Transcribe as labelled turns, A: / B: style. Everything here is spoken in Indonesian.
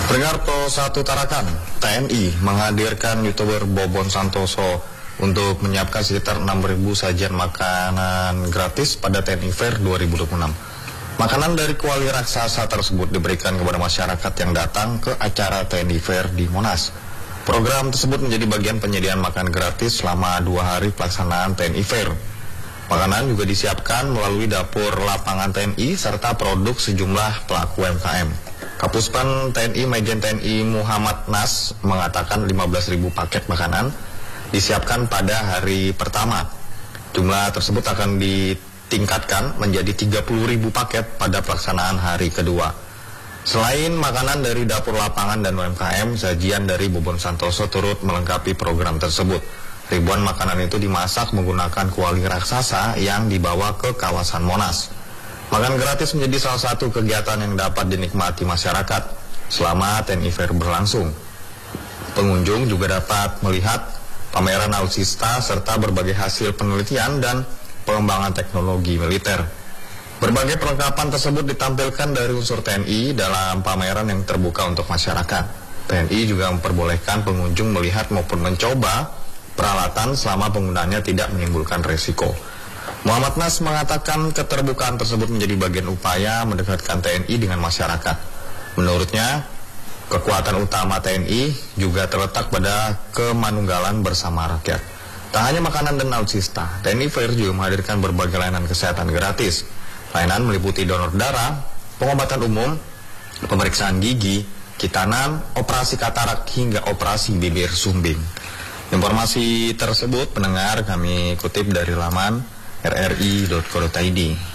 A: Prengarto 1 Tarakan, TNI menghadirkan YouTuber Bobon Santoso untuk menyiapkan sekitar 6.000 sajian makanan gratis pada TNI Fair 2026. Makanan dari kuali raksasa tersebut diberikan kepada masyarakat yang datang ke acara TNI Fair di Monas. Program tersebut menjadi bagian penyediaan makan gratis selama 2 hari pelaksanaan TNI Fair. Makanan juga disiapkan melalui dapur lapangan TNI serta produk sejumlah pelaku UMKM. Kapuspen TNI Majen TNI Muhammad Nas mengatakan 15.000 paket makanan disiapkan pada hari pertama. Jumlah tersebut akan ditingkatkan menjadi 30.000 paket pada pelaksanaan hari kedua. Selain makanan dari dapur lapangan dan UMKM, sajian dari Bobon Santoso turut melengkapi program tersebut. Ribuan makanan itu dimasak menggunakan kuali raksasa yang dibawa ke kawasan Monas. Makan gratis menjadi salah satu kegiatan yang dapat dinikmati masyarakat selama TNI Fair berlangsung. Pengunjung juga dapat melihat pameran alutsista serta berbagai hasil penelitian dan pengembangan teknologi militer. Berbagai perlengkapan tersebut ditampilkan dari unsur TNI dalam pameran yang terbuka untuk masyarakat. TNI juga memperbolehkan pengunjung melihat maupun mencoba peralatan selama penggunaannya tidak menimbulkan resiko. Muhammad Nas mengatakan keterbukaan tersebut menjadi bagian upaya mendekatkan TNI dengan masyarakat. Menurutnya, kekuatan utama TNI juga terletak pada kemanunggalan bersama rakyat. Tak hanya makanan dan alutsista, TNI Fair juga menghadirkan berbagai layanan kesehatan gratis. Layanan meliputi donor darah, pengobatan umum, pemeriksaan gigi, kitanan, operasi katarak hingga operasi bibir sumbing. Informasi tersebut pendengar kami kutip dari laman rri.co.id.